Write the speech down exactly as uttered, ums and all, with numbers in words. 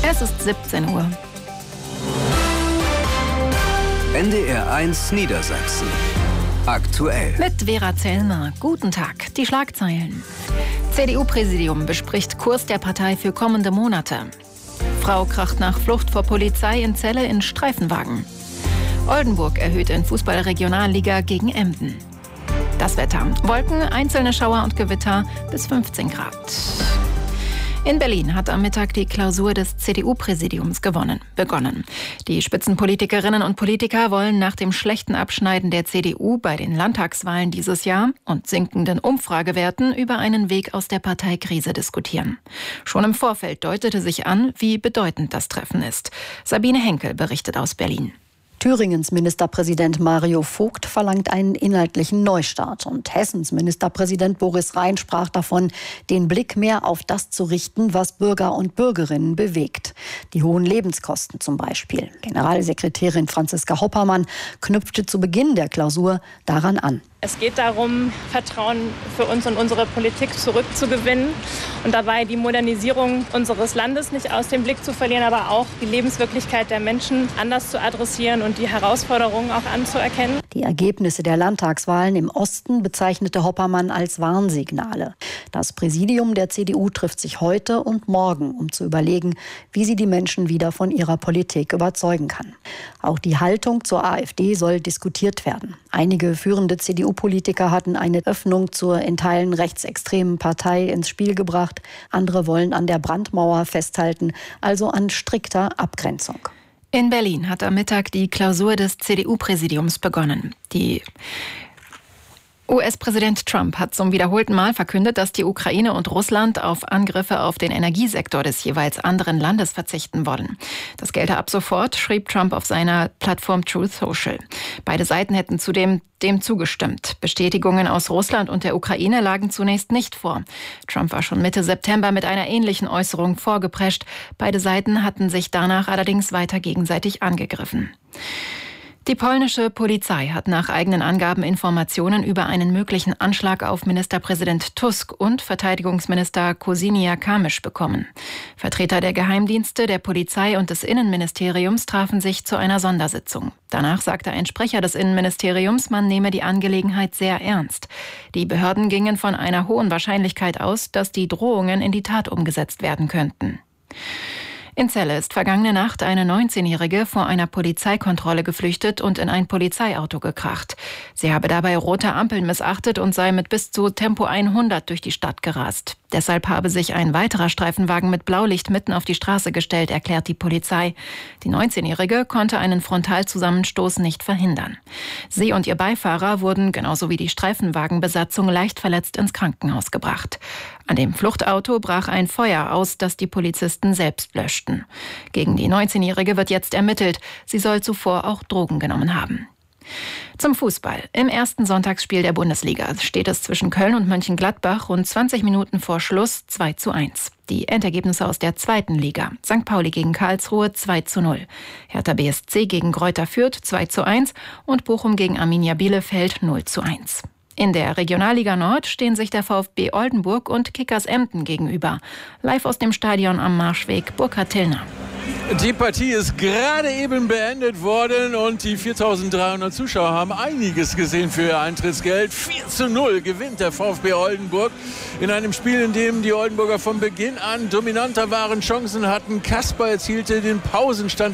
Es ist siebzehn Uhr. N D R eins Niedersachsen. Aktuell. Mit Vera Zellmer. Guten Tag. Die Schlagzeilen. C D U-Präsidium bespricht Kurs der Partei für kommende Monate. Frau kracht nach Flucht vor Polizei in Celle in Streifenwagen. Oldenburg erhöht in Fußball-Regionalliga gegen Emden. Das Wetter. Wolken, einzelne Schauer und Gewitter bis fünfzehn Grad. In Berlin hat am Mittag die Klausur des C D U-Präsidiums gewonnen, begonnen. Die Spitzenpolitikerinnen und Politiker wollen nach dem schlechten Abschneiden der C D U bei den Landtagswahlen dieses Jahr und sinkenden Umfragewerten über einen Weg aus der Parteikrise diskutieren. Schon im Vorfeld deutete sich an, wie bedeutend das Treffen ist. Sabine Henkel berichtet aus Berlin. Thüringens Ministerpräsident Mario Vogt verlangt einen inhaltlichen Neustart. Und Hessens Ministerpräsident Boris Rhein sprach davon, den Blick mehr auf das zu richten, was Bürger und Bürgerinnen bewegt. Die hohen Lebenskosten zum Beispiel. Generalsekretärin Franziska Hoppermann knüpfte zu Beginn der Klausur daran an. Es geht darum, Vertrauen für uns und unsere Politik zurückzugewinnen und dabei die Modernisierung unseres Landes nicht aus dem Blick zu verlieren, aber auch die Lebenswirklichkeit der Menschen anders zu adressieren und die Herausforderungen auch anzuerkennen. Die Ergebnisse der Landtagswahlen im Osten bezeichnete Hoppermann als Warnsignale. Das Präsidium der C D U trifft sich heute und morgen, um zu überlegen, wie sie die Menschen wieder von ihrer Politik überzeugen kann. Auch die Haltung zur AfD soll diskutiert werden. Einige führende C D U-Politiker hatten eine Öffnung zur in Teilen rechtsextremen Partei ins Spiel gebracht. Andere wollen an der Brandmauer festhalten, also an strikter Abgrenzung. In Berlin hat am Mittag die Klausur des C D U-Präsidiums begonnen. Die U S-Präsident Trump hat zum wiederholten Mal verkündet, dass die Ukraine und Russland auf Angriffe auf den Energiesektor des jeweils anderen Landes verzichten wollen. Das gelte ab sofort, schrieb Trump auf seiner Plattform Truth Social. Beide Seiten hätten zudem dem zugestimmt. Bestätigungen aus Russland und der Ukraine lagen zunächst nicht vor. Trump war schon Mitte September mit einer ähnlichen Äußerung vorgeprescht. Beide Seiten hatten sich danach allerdings weiter gegenseitig angegriffen. Die polnische Polizei hat nach eigenen Angaben Informationen über einen möglichen Anschlag auf Ministerpräsident Tusk und Verteidigungsminister Kosiniak-Kamysz bekommen. Vertreter der Geheimdienste, der Polizei und des Innenministeriums trafen sich zu einer Sondersitzung. Danach sagte ein Sprecher des Innenministeriums, man nehme die Angelegenheit sehr ernst. Die Behörden gingen von einer hohen Wahrscheinlichkeit aus, dass die Drohungen in die Tat umgesetzt werden könnten. In Celle ist vergangene Nacht eine neunzehnjährige vor einer Polizeikontrolle geflüchtet und in ein Polizeiauto gekracht. Sie habe dabei rote Ampeln missachtet und sei mit bis zu Tempo hundert durch die Stadt gerast. Deshalb habe sich ein weiterer Streifenwagen mit Blaulicht mitten auf die Straße gestellt, erklärt die Polizei. Die neunzehnjährige konnte einen Frontalzusammenstoß nicht verhindern. Sie und ihr Beifahrer wurden, genauso wie die Streifenwagenbesatzung, leicht verletzt ins Krankenhaus gebracht. An dem Fluchtauto brach ein Feuer aus, das die Polizisten selbst löschten. Gegen die neunzehnjährige wird jetzt ermittelt. Sie soll zuvor auch Drogen genommen haben. Zum Fußball. Im ersten Sonntagsspiel der Bundesliga steht es zwischen Köln und Mönchengladbach rund zwanzig Minuten vor Schluss zwei zu eins. Die Endergebnisse aus der zweiten Liga. Sankt Pauli gegen Karlsruhe zwei zu null. Hertha B S C gegen Greuther Fürth zwei zu eins und Bochum gegen Arminia Bielefeld null zu eins. In der Regionalliga Nord stehen sich der VfB Oldenburg und Kickers Emden gegenüber. Live aus dem Stadion am Marschweg, Burkhard Tillner. Die Partie ist gerade eben beendet worden und die viertausenddreihundert Zuschauer haben einiges gesehen für ihr Eintrittsgeld. vier zu null gewinnt der VfB Oldenburg in einem Spiel, in dem die Oldenburger von Beginn an dominanter waren, Chancen hatten. Kasper erzielte den Pausenstand